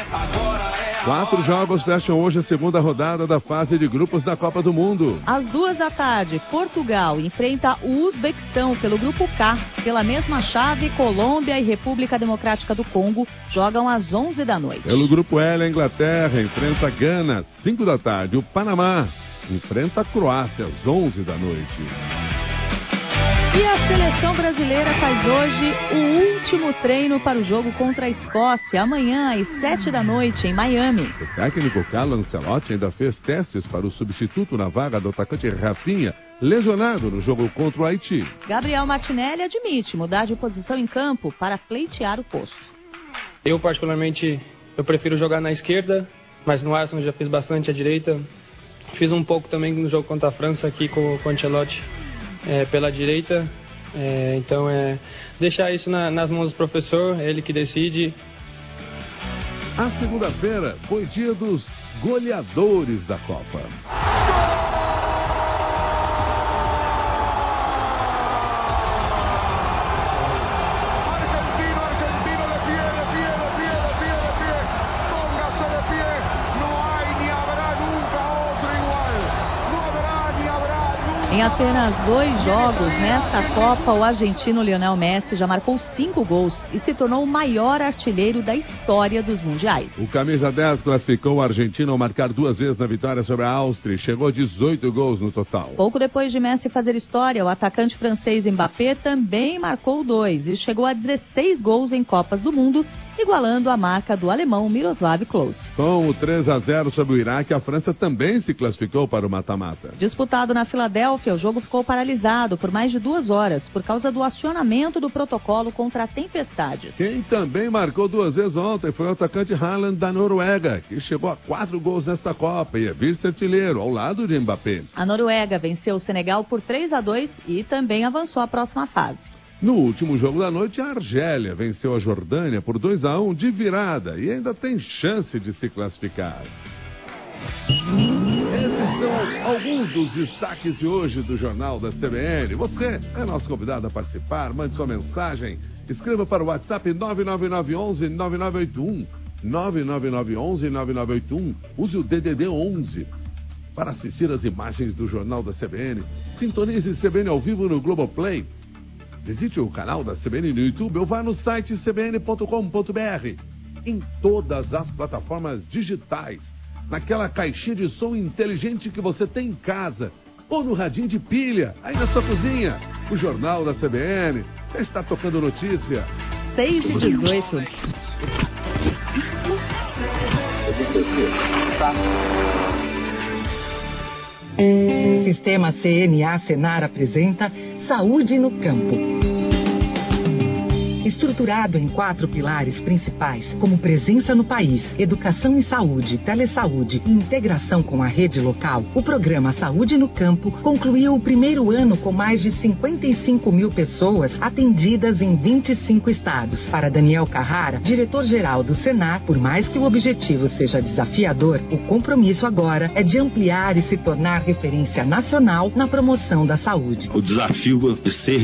4 jogos fecham hoje a segunda rodada da fase de grupos da Copa do Mundo. Às 14h, Portugal enfrenta o Uzbequistão pelo grupo K. Pela mesma chave, Colômbia e República Democrática do Congo jogam às 11h. Pelo grupo L, a Inglaterra enfrenta a Gana, 5h. O Panamá enfrenta a Croácia às 11h. E a seleção brasileira faz hoje o último treino para o jogo contra a Escócia, amanhã às 7h em Miami. O técnico Carlo Ancelotti ainda fez testes para o substituto na vaga do atacante Rafinha, lesionado no jogo contra o Haiti. Gabriel Martinelli admite mudar de posição em campo para pleitear o posto. Eu, particularmente, prefiro jogar na esquerda, mas no Arsenal já fiz bastante à direita. Fiz um pouco também no jogo contra a França aqui com o Ancelotti. Pela direita, então deixar isso nas mãos do professor, ele que decide. A segunda-feira foi dia dos goleadores da Copa. Em apenas 2 jogos nesta Copa, o argentino Lionel Messi já marcou 5 gols e se tornou o maior artilheiro da história dos mundiais. O camisa 10 classificou o argentino ao marcar 2 vezes na vitória sobre a Áustria e chegou a 18 gols no total. Pouco depois de Messi fazer história, o atacante francês Mbappé também marcou 2 e chegou a 16 gols em Copas do Mundo, igualando a marca do alemão Miroslav Klose. Com o 3-0 sobre o Iraque, a França também se classificou para o mata-mata. Disputado na Filadélfia, o jogo ficou paralisado por mais de 2 horas por causa do acionamento do protocolo contra tempestades. Quem também marcou 2 vezes ontem foi o atacante Haaland da Noruega, que chegou a 4 gols nesta Copa e é vice-artilheiro ao lado de Mbappé. A Noruega venceu o Senegal por 3-2 e também avançou à próxima fase. No último jogo da noite, a Argélia venceu a Jordânia por 2-1 de virada e ainda tem chance de se classificar. Esses são alguns dos destaques de hoje do Jornal da CBN. Você é nosso convidado a participar, mande sua mensagem, escreva para o WhatsApp 99911-9981, 99911-9981, use o DDD 11. Para assistir as imagens do Jornal da CBN, sintonize CBN ao vivo no Globoplay. Visite o canal da CBN no YouTube ou vá no site cbn.com.br. Em todas as plataformas digitais, naquela caixinha de som inteligente que você tem em casa, ou no radinho de pilha, aí na sua cozinha. O Jornal da CBN já está tocando notícia. 6h18. Sistema CNA Senar apresenta Saúde no Campo. Estruturado em 4 pilares principais, como presença no país, educação em saúde, telesaúde e integração com a rede local, o programa Saúde no Campo concluiu o primeiro ano com mais de 55 mil pessoas atendidas em 25 estados. Para Daniel Carrara, diretor-geral do Senar, por mais que o objetivo seja desafiador, o compromisso agora é de ampliar e se tornar referência nacional na promoção da saúde. O desafio de ser